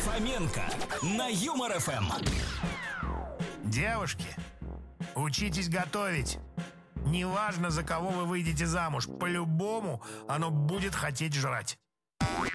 Фоменко на Юмор ФМ. Девушки, учитесь готовить. Неважно, за кого вы выйдете замуж, по-любому оно будет хотеть жрать.